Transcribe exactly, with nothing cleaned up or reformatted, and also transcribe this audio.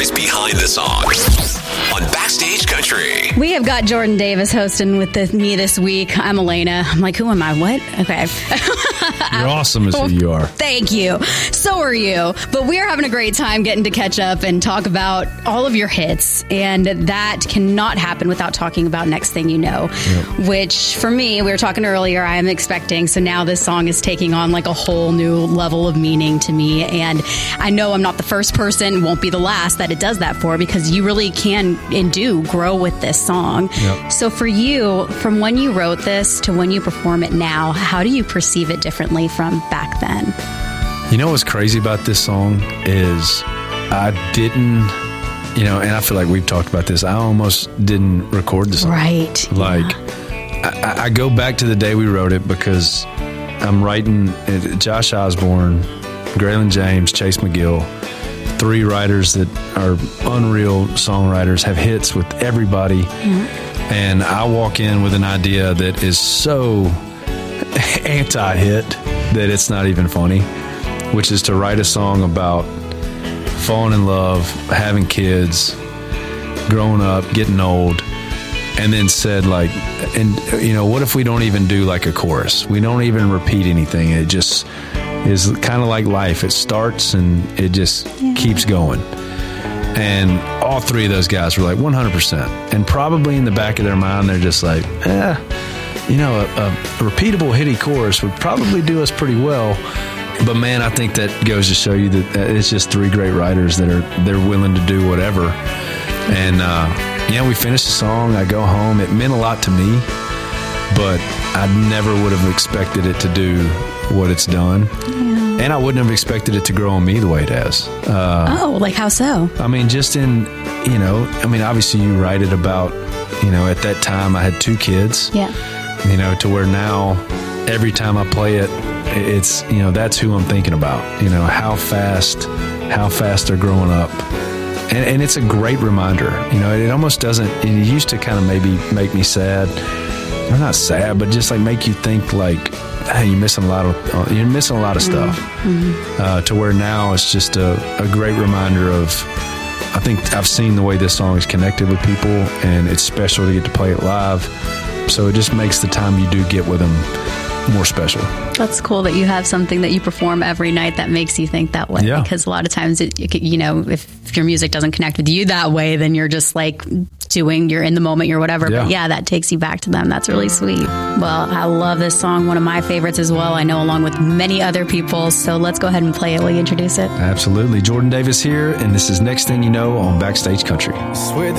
stories behind the song on Backstage Country. We have got Jordan Davis hosting with the, me this week. I'm Elena. I'm like, who am I? What? Okay. You're awesome as who you are. Thank you. So are you. But we're having a great time getting to catch up and talk about all of your hits. And that cannot happen without talking about Next Thing You Know, yep. Which for me, we were talking earlier, I am expecting. So now this song is taking on like a whole new level of meaning to me. And I know I'm not the first person, won't be the last that it does that for, because you really can and do grow with this song. Yep. So for you, from when you wrote this to when you perform it now, how do you perceive it differently from back then? You know what's crazy about this song is I didn't, you know, and I feel like we've talked about this, I almost didn't record the song. Right. Like, yeah. I, I go back to the day we wrote it because I'm writing uh, Josh Osborne, Graylin James, Chase McGill, three writers that are unreal songwriters, have hits with everybody. Mm-hmm. And I walk in with an idea that is so anti-hit that it's not even funny, which is to write a song about falling in love, having kids, growing up, getting old, and then said like, and you know, what if we don't even do like a chorus? We don't even repeat anything. It just is kind of like life. It starts and it just yeah. keeps going. And all three of those guys were like one hundred percent. And probably in the back of their mind, they're just like, eh, you know, a, a repeatable hitty chorus would probably do us pretty well. But man, I think that goes to show you that it's just three great writers that are they're willing to do whatever. And uh, yeah, we finished the song. I go home. It meant a lot to me, but I never would have expected it to do what it's done. Yeah. And I wouldn't have expected it to grow on me the way it has. Uh, oh, like how so? I mean, just in, you know, I mean, obviously you write it about, you know, at that time I had two kids. Yeah. You know, to where now every time I play it, it's, you know, that's who I'm thinking about. You know, how fast, how fast they're growing up. And, and it's a great reminder. You know, it almost doesn't, it used to kind of maybe make me sad. Or not sad, but just like make you think like, hey, you're missing a lot of, you're missing a lot of stuff. Mm-hmm. Uh, to where now it's just a, a great reminder of, I think I've seen the way this song is connected with people, and it's special to get to play it live. So it just makes the time you do get with them more special. That's cool that you have something that you perform every night that makes you think that way. Yeah. Because a lot of times, it, you know, if your music doesn't connect with you that way, then you're just like doing, you're in the moment, you're whatever. Yeah. But yeah, that takes you back to them. That's really sweet. Well, I love this song. One of my favorites as well. I know along with many other people. So let's go ahead and play it. Will you introduce it? Absolutely. Jordan Davis here, and this is Next Thing You Know on Backstage Country. I swear